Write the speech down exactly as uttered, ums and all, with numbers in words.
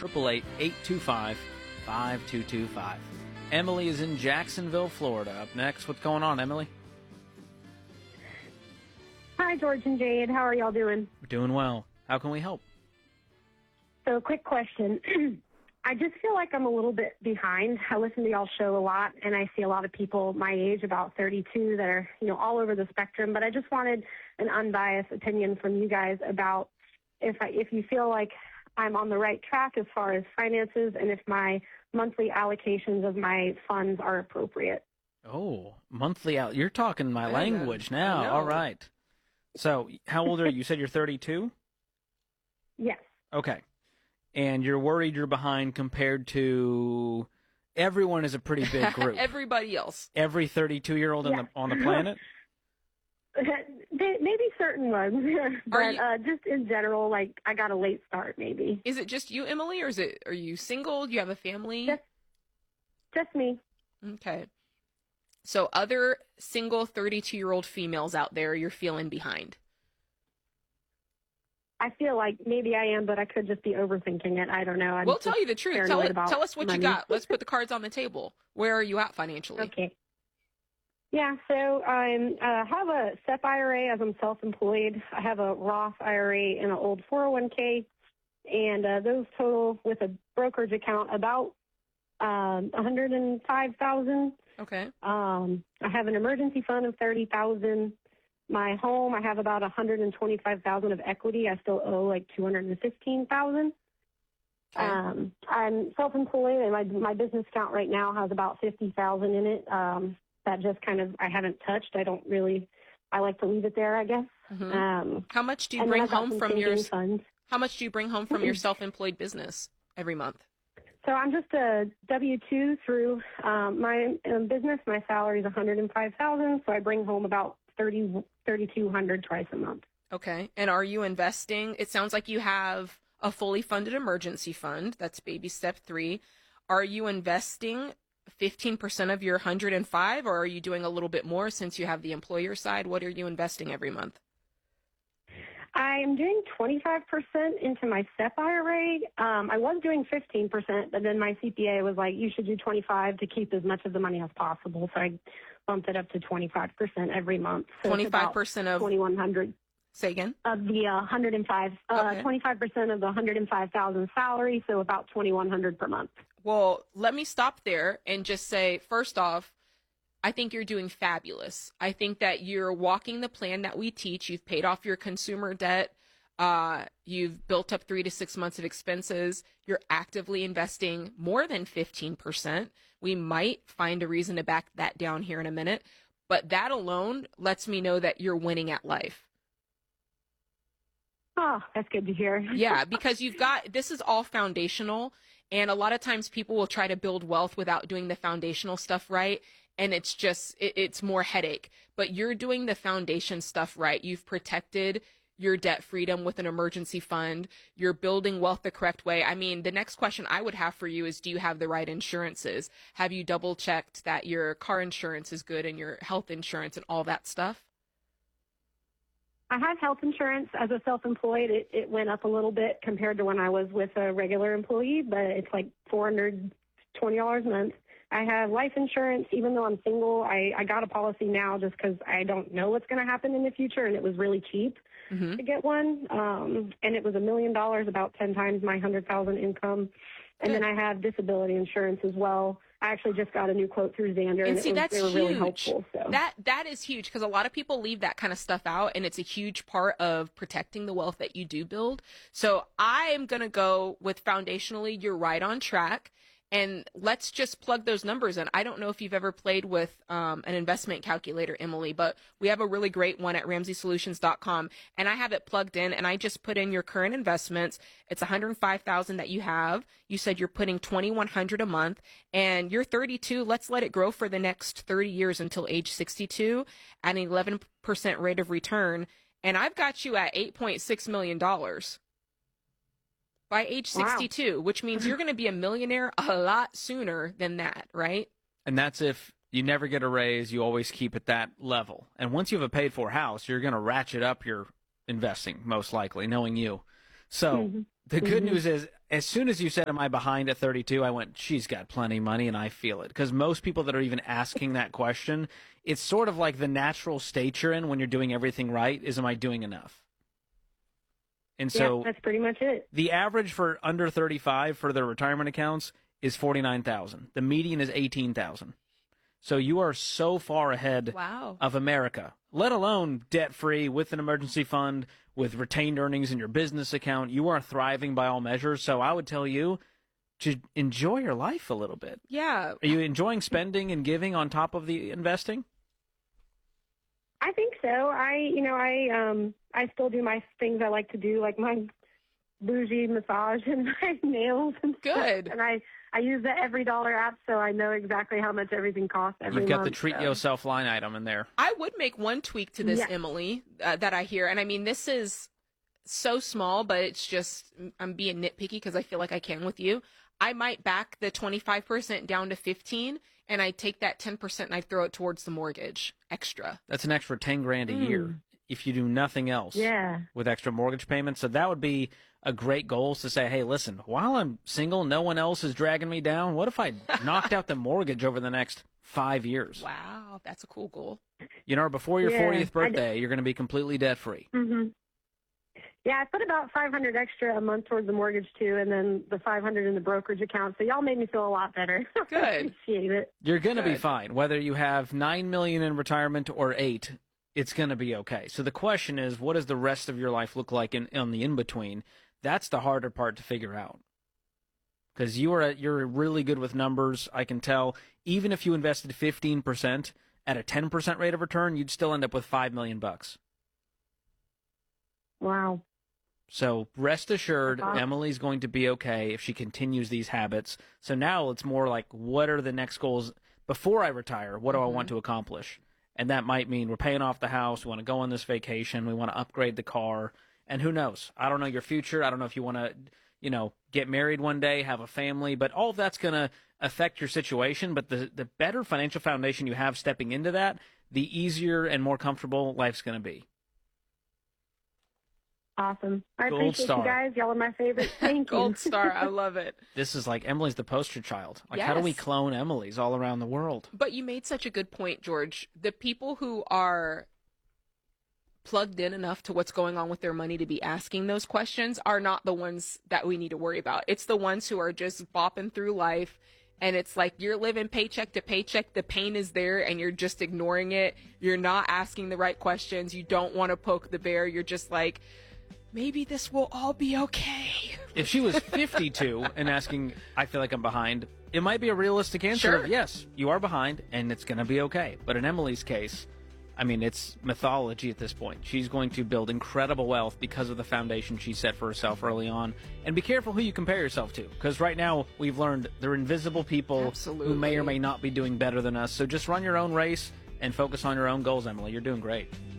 eight eight eight, eight two five, five two two five. Emily is in Jacksonville, Florida. Up next, what's going on, Emily? Hi, George and Jade. How are y'all doing? We're doing well. How can we help? So, quick question. I just feel like I'm a little bit behind. I listen to y'all's show a lot, and I see a lot of people my age, about thirty-two, that are, you know, all over the spectrum. But I just wanted an unbiased opinion from you guys about if I, if you feel like I'm on the right track as far as finances, and if my monthly allocations of my funds are appropriate. Oh, monthly out. You're talking my I language know. now. I know. All right. So, how old are you? You said you're thirty-two? Yes. Okay. And you're worried you're behind compared to everyone is a pretty big group. Everybody else. Every thirty-two-year-old Yeah. on the on the planet? Maybe certain ones, but you- uh, just in general, like I got a late start maybe. Is it just you, Emily, or is it? Are you single? Do you have a family? Just, just me. Okay. So other single thirty-two-year-old females out there, you're feeling behind. I feel like maybe I am, but I could just be overthinking it. I don't know. I'm We'll just tell you the truth. Tell, paranoid it, about tell us what money. you got. Let's put the cards on the table. Where are you at financially? Okay. Yeah, so I uh, have a S E P I R A as I'm self-employed. I have a Roth I R A and an old four oh one k, and uh, those total with a brokerage account about um, one hundred five thousand dollars. Okay. Um, I have an emergency fund of thirty thousand dollars. My home, I have about one hundred twenty-five thousand dollars of equity. I still owe like two hundred fifteen thousand Okay. dollars. Um, I'm self-employed, and my my business account right now has about fifty thousand dollars in it. Um, that just kind of I haven't touched. I don't really. I like to leave it there, I guess. Mhm. Um, How much do you and then bring I've got home some from your? sinking funds. How much do you bring home from your self-employed business every month? So I'm just a W two through um, my um, business. My salary is one hundred five thousand dollars, so I bring home about thirty thirty-two hundred twice a month. Okay. And are you investing? It sounds like you have a fully funded emergency fund. That's baby step three. Are you investing fifteen percent of your one hundred five, or are you doing a little bit more since you have the employer side? What are you investing every month? I am doing twenty-five percent into my S E P I R A. Um, I was doing fifteen percent, but then my C P A was like, you should do twenty-five to keep as much of the money as possible. So I bumped it up to twenty-five percent every month. So twenty-five percent of twenty-one hundred Say again. of the uh, one hundred five, uh, Okay. twenty-five percent of the one hundred five thousand salary, so about twenty-one hundred per month. Well, let me stop there and just say, first off, I think you're doing fabulous. I think that you're walking the plan that we teach. You've paid off your consumer debt. Uh, you've built up three to six months of expenses. You're actively investing more than fifteen percent. We might find a reason to back that down here in a minute, but that alone lets me know that you're winning at life. Oh, that's good to hear. Yeah, because you've got, this is all foundational. And a lot of times people will try to build wealth without doing the foundational stuff right. And it's just, it, it's more headache. But you're doing the foundation stuff right. You've protected your debt freedom with an emergency fund. You're building wealth the correct way. I mean, the next question I would have for you is, do you have the right insurances? Have you double checked that your car insurance is good and your health insurance and all that stuff? I have health insurance as a self-employed. It, it went up a little bit compared to when I was with a regular employee, but it's like four hundred twenty dollars a month. I have life insurance, even though I'm single. I, I got a policy now just because I don't know what's going to happen in the future, and it was really cheap Mm-hmm. to get one. Um, and it was a million dollars, about ten times my one hundred thousand dollars income. And Good. then I have disability insurance as well. I actually just got a new quote through Xander, and, And it see, was, that's they were really huge. helpful. So. That that is huge because a lot of people leave that kind of stuff out, and it's a huge part of protecting the wealth that you do build. So I am gonna go with foundationally, you're right on track, and let's just plug those numbers in. I don't know if you've ever played with um, an investment calculator, Emily, but we have a really great one at ramsey solutions dot com, and I have it plugged in, and I just put in your current investments. It's one hundred five thousand dollars that you have. You said you're putting twenty-one hundred dollars a month, and you're thirty-two. Let's let it grow for the next thirty years until age sixty-two at an eleven percent rate of return, and I've got you at eight point six million dollars. By age sixty-two, wow. Which means you're going to be a millionaire a lot sooner than that, right? And that's if you never get a raise, you always keep at that level. And once you have a paid-for house, you're going to ratchet up your investing, most likely, knowing you. So Mm-hmm. the good mm-hmm. news is as soon as you said, am I behind at thirty-two, I went, she's got plenty of money, and I feel it. Because most people that are even asking that question, it's sort of like the natural state you're in when you're doing everything right is, am I doing enough? And so yeah, that's pretty much it. The average for under thirty-five for their retirement accounts is forty-nine thousand. The median is eighteen thousand. So you are so far ahead wow. of America, let alone debt-free with an emergency fund, with retained earnings in your business account. You are thriving by all measures. So I would tell you to enjoy your life a little bit. Yeah. Are you enjoying spending and giving on top of the investing? I think so. I, you know, I, um, I still do my things I like to do, like my bougie massage and my nails and Good. stuff. And I, I use the Every Dollar app, so I know exactly how much everything costs every You've got month, the treat so. yourself line item in there. I would make one tweak to this, Yeah. Emily, uh, that I hear. And I mean, this is so small, but it's just, I'm being nitpicky because I feel like I can with you. I might back the twenty-five percent down to fifteen, and I take that ten percent and I throw it towards the mortgage extra. That's an extra ten grand a Mm. year if you do nothing else Yeah. with extra mortgage payments. So that would be a great goal, is to say, hey, listen, while I'm single, no one else is dragging me down. What if I knocked out the mortgage over the next five years? Wow, that's a cool goal. You know, before your Yeah, fortieth I d- birthday, you're going to be completely debt-free. Mhm. Yeah, I put about five hundred extra a month towards the mortgage too, and then the five hundred in the brokerage account. So y'all made me feel a lot better. Good. I appreciate it. You're going to be Good. fine. Whether you have nine million dollars in retirement or eight, it's going to be okay. So the question is, what does the rest of your life look like in, in the in-between? That's the harder part to figure out. Because you are you're really good with numbers, I can tell. Even if you invested fifteen percent at a ten percent rate of return, you'd still end up with five million bucks. Wow. So rest assured, Uh-huh. Emily's going to be okay if she continues these habits. So now it's more like, what are the next goals before I retire? What do I want to accomplish? And that might mean we're paying off the house. We want to go on this vacation. We want to upgrade the car. And who knows? I don't know your future. I don't know if you want to, you know, get married one day, have a family. But all of that's going to affect your situation. But the, the better financial foundation you have stepping into that, the easier and more comfortable life's going to be. Awesome. I Gold appreciate star. you guys. Y'all are my favorite. Thank you. Gold star. I love it. This is like Emily's the poster child. Like, how do we Yes. clone Emily's all around the world? But you made such a good point, George. The people who are plugged in enough to what's going on with their money to be asking those questions are not the ones that we need to worry about. It's the ones who are just bopping through life, and it's like you're living paycheck to paycheck. The pain is there, and you're just ignoring it. You're not asking the right questions. You don't want to poke the bear. You're just like, maybe this will all be okay. If she was fifty-two and asking, I feel like I'm behind, it might be a realistic answer Sure. of yes, you are behind, and it's going to be okay. But in Emily's case, I mean, it's mythology at this point. She's going to build incredible wealth because of the foundation she set for herself early on. And be careful who you compare yourself to, because right now we've learned they're invisible people Absolutely. who may or may not be doing better than us. So just run your own race and focus on your own goals, Emily. You're doing great.